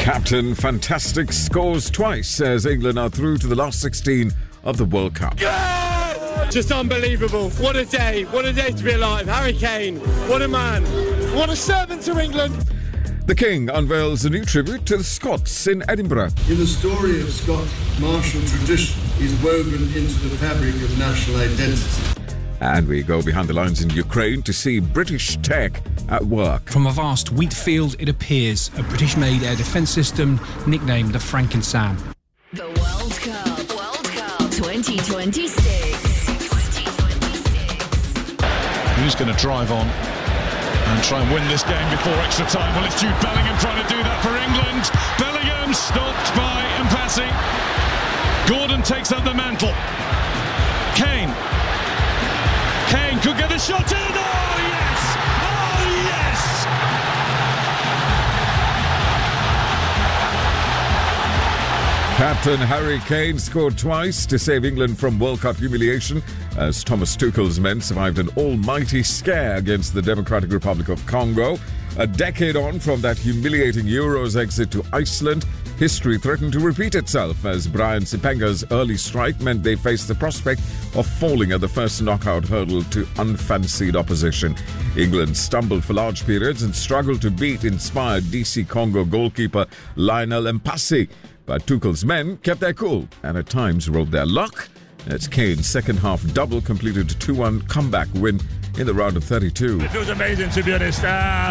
Captain Fantastic scores twice as England are through to the last 16 of the World Cup. Yeah! Just unbelievable. What a day. What a day to be alive. Harry Kane, what a man. What a servant to England. The King unveils a new tribute to the Scots in Edinburgh. In the story of Scot's martial tradition is woven into the fabric of national identity. And we go behind the lines in Ukraine to see British tech at work. From a vast wheat field, it appears a British-made air defence system nicknamed the Franken-Sam. The World Cup 2026. Who's going to drive on and try and win this game before extra time? Well, it's Jude Bellingham trying to do that for England. Bellingham stopped by Mpassi. Gordon takes up the mantle. Kane could get the shot in. Oh, yes! Oh, yes! Captain Harry Kane scored twice to save England from World Cup humiliation as Thomas Tuchel's men survived an almighty scare against the Democratic Republic of Congo. A decade on from that humiliating Euros exit to Iceland, history threatened to repeat itself as Brian Sipenga's early strike meant they faced the prospect of falling at the first knockout hurdle to unfancied opposition. England stumbled for large periods and struggled to beat inspired DC Congo goalkeeper Lionel Mpassi. But Tuchel's men kept their cool and at times rode their luck as Kane's second half double completed a 2-1 comeback win in the round of 32. It feels amazing, to be honest.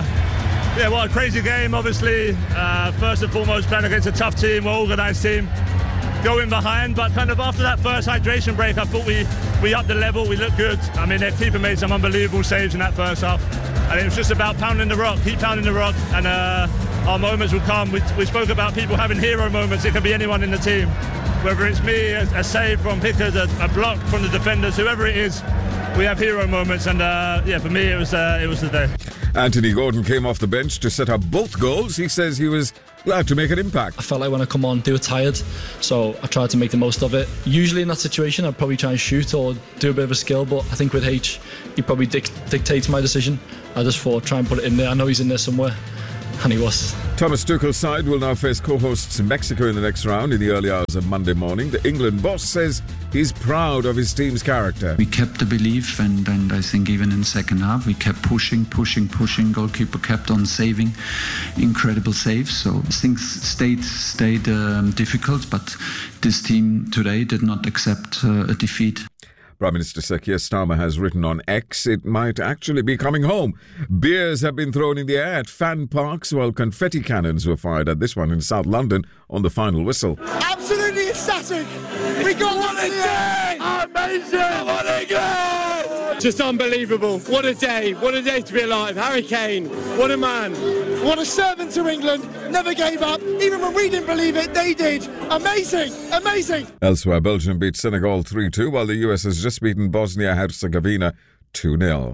What a crazy game, obviously. First and foremost, playing against a tough team, well-organised team. Going behind, but kind of after that first hydration break, I thought we upped the level, we looked good. I mean, their keeper made some unbelievable saves in that first half. And it was just about pounding the rock, keep pounding the rock, and our moments will come. We spoke about people having hero moments. It can be anyone in the team. Whether it's me, a save from Pickard, a block from the defenders, whoever it is, we have hero moments. And for me, it was the day. Anthony Gordon came off the bench to set up both goals. He says he was glad to make an impact. I felt like when I come on, they were tired, so I tried to make the most of it. Usually in that situation, I'd probably try and shoot or do a bit of a skill, but I think with H, he probably dictates my decision. I just thought, try and put it in there. I know he's in there somewhere, and he was. Thomas Tuchel's side will now face co-hosts Mexico in the next round in the early hours of Monday morning. The England boss says he's proud of his team's character. We kept the belief, and I think even in the second half, we kept pushing. Goalkeeper kept on saving incredible saves. So things stayed difficult, but this team today did not accept a defeat. Prime Minister Sir Keir Starmer has written on X it might actually be coming home. Beers have been thrown in the air at fan parks while confetti cannons were fired at this one in South London on the final whistle. Absolutely ecstatic. We got one a day. Amazing. Come on, England. Just unbelievable. What a day. What a day to be alive. Harry Kane, what a man. What a servant to England. Never gave up. Even when we didn't believe it, they did. Amazing. Elsewhere, Belgium beat Senegal 3-2 while the US has just beaten Bosnia-Herzegovina 2-0.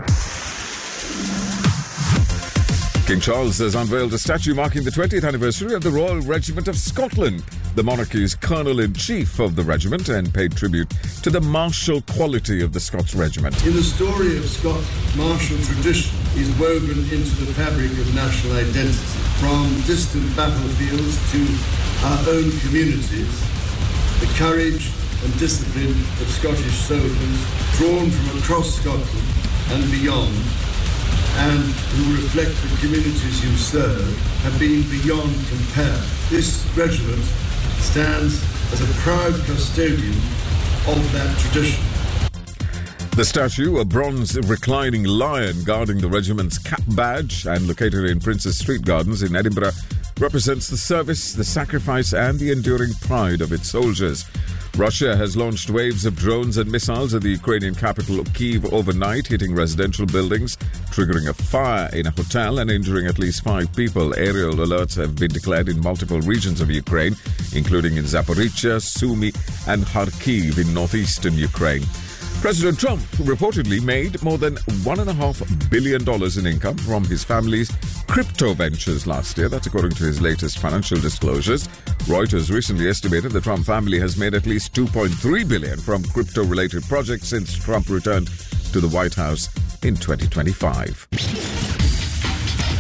King Charles has unveiled a statue marking the 20th anniversary of the Royal Regiment of Scotland. The monarchy's colonel-in-chief of the regiment and paid tribute to the martial quality of the Scots regiment. In the story of Scots martial tradition is woven into the fabric of national identity. From distant battlefields to our own communities, the courage and discipline of Scottish soldiers drawn from across Scotland and beyond, and who reflect the communities you serve, have been beyond compare. This regiment stands as a proud custodian of that tradition. The statue, a bronze reclining lion guarding the regiment's cap badge and located in Princes Street Gardens in Edinburgh, represents the service, the sacrifice and the enduring pride of its soldiers. Russia has launched waves of drones and missiles at the Ukrainian capital Kyiv overnight, hitting residential buildings, triggering a fire in a hotel and injuring at least 5 people. Aerial alerts have been declared in multiple regions of Ukraine, including in Zaporizhzhia, Sumy and Kharkiv in northeastern Ukraine. President Trump reportedly made more than $1.5 billion in income from his family's crypto ventures last year. That's according to his latest financial disclosures. Reuters recently estimated the Trump family has made at least $2.3 billion from crypto-related projects since Trump returned to the White House in 2025.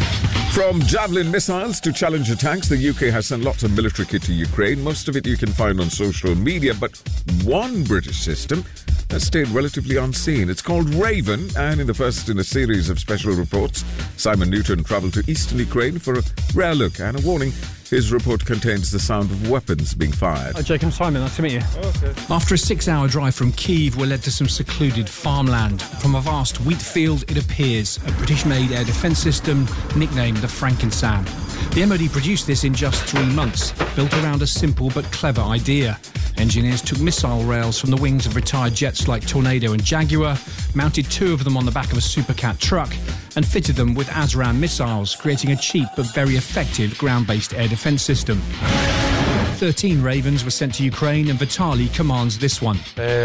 From Javelin missiles to Challenger tanks, the UK has sent lots of military kit to Ukraine. Most of it you can find on social media, but one British system has stayed relatively unseen. It's called Raven, and in the first in a series of special reports, Simon Newton travelled to eastern Ukraine for a rare look and a warning. His report contains the sound of weapons being fired. Hi, Jake, I'm Simon. Nice to meet you. Okay. After a 6-hour drive from Kyiv, we're led to some secluded farmland. From a vast wheat field, it appears a British-made air defence system nicknamed the Frankenstein. The MOD produced this in just 3 months, built around a simple but clever idea. Engineers took missile rails from the wings of retired jets like Tornado and Jaguar, mounted 2 of them on the back of a Supercat truck, and fitted them with ASRAAM missiles, creating a cheap but very effective ground-based air defence system. 13 Ravens were sent to Ukraine, and Vitaly commands this one.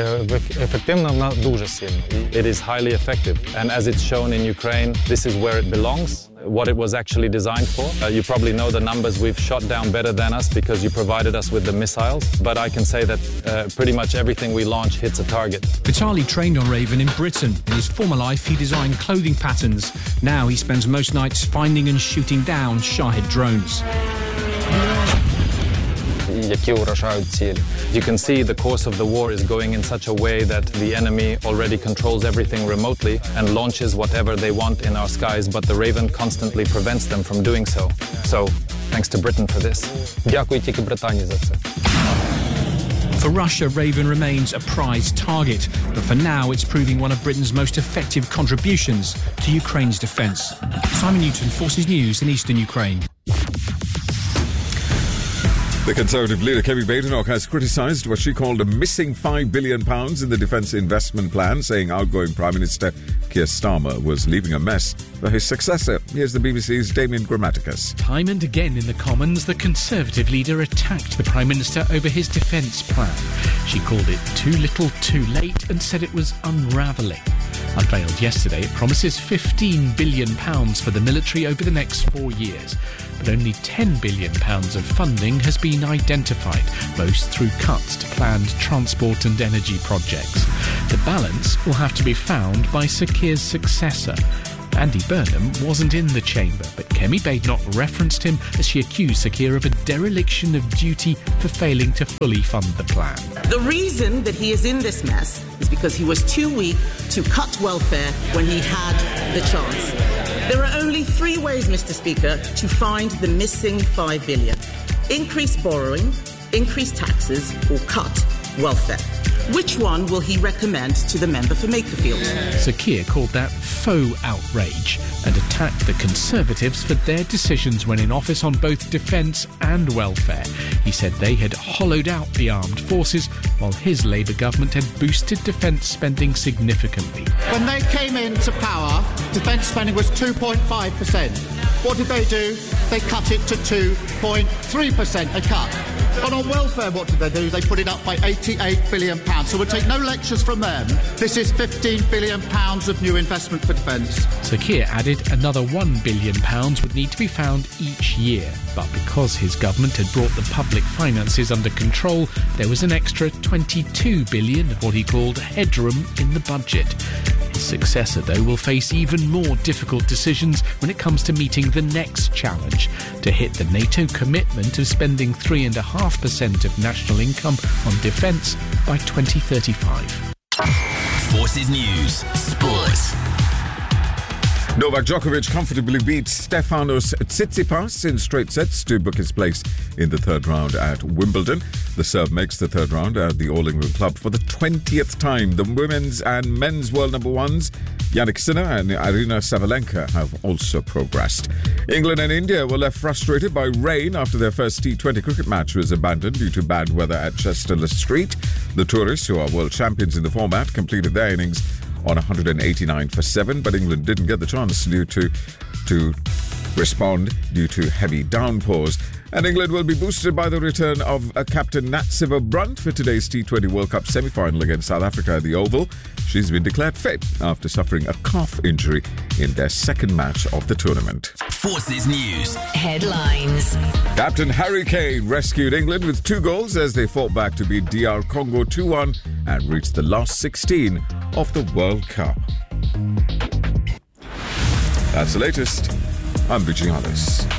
It is highly effective, and as it's shown in Ukraine, this is where it belongs, what it was actually designed for. You probably know the numbers. We've shot down better than us because you provided us with the missiles, but I can say that pretty much everything we launch hits a target. Vitaly trained on Raven in Britain. In his former life, he designed clothing patterns. Now he spends most nights finding and shooting down Shahed drones. You can see the course of the war is going in such a way that the enemy already controls everything remotely and launches whatever they want in our skies, but the Raven constantly prevents them from doing so. So, thanks to Britain for this. For Russia, Raven remains a prized target, but for now it's proving one of Britain's most effective contributions to Ukraine's defence. Simon Newton, Forces News in eastern Ukraine. The Conservative leader, Kemi Badenoch, has criticised what she called a missing £5 billion in the defence investment plan, saying outgoing Prime Minister Keir Starmer was leaving a mess for his successor. Here's the BBC's Damien Grammaticus. Time and again in the Commons, the Conservative leader attacked the Prime Minister over his defence plan. She called it too little, too late, and said it was unravelling. Unveiled yesterday, it promises £15 billion for the military over the next 4 years. But only £10 billion of funding has been identified, most through cuts to planned transport and energy projects. The balance will have to be found by Sir Keir's successor. Andy Burnham wasn't in the chamber, but Kemi Badenoch referenced him as she accused Sir Keir of a dereliction of duty for failing to fully fund the plan. The reason that he is in this mess is because he was too weak to cut welfare when he had the chance. There are only 3 ways, Mr. Speaker, to find the missing £5 billion. Increase borrowing, increase taxes, or cut welfare. Which one will he recommend to the member for Makerfield? Sir Keir called that faux outrage and attacked the Conservatives for their decisions when in office on both defence and welfare. He said they had hollowed out the armed forces while his Labour government had boosted defence spending significantly. When they came into power, defence spending was 2.5%. What did they do? They cut it to 2.3%, a cut. And on welfare, what did they do? They put it up by £88 billion. So we'll take no lectures from them. This is £15 billion of new investment for defence. Sir Keir added another £1 billion would need to be found each year. But because his government had brought the public finances under control, there was an extra £22 billion of what he called headroom in the budget. His successor, though, will face even more difficult decisions when it comes to meeting the next challenge, to hit the NATO commitment of spending 3.5% of national income on defence by 2035. Forces News Sports. Novak Djokovic comfortably beats Stefanos Tsitsipas in straight sets to book his place in the third round at Wimbledon. The Serb makes the third round at the All England Club for the 20th time. The women's and men's world number ones, Jannik Sinner and Arina Sabalenka, have also progressed. England and India were left frustrated by rain after their first T20 cricket match was abandoned due to bad weather at Chesterless Street. The tourists, who are world champions in the format, completed their innings on 189 for 7, but England didn't get the chance due to respond due to heavy downpours. And England will be boosted by the return of captain Nat Sciver-Brunt for today's T20 World Cup semi-final against South Africa at the Oval. She's been declared fit after suffering a calf injury in their second match of the tournament. Forces News Headlines. Captain Harry Kane rescued England with 2 goals as they fought back to beat DR Congo 2-1 and reached the last 16 of the World Cup. That's the latest. I'm Vijay Alice.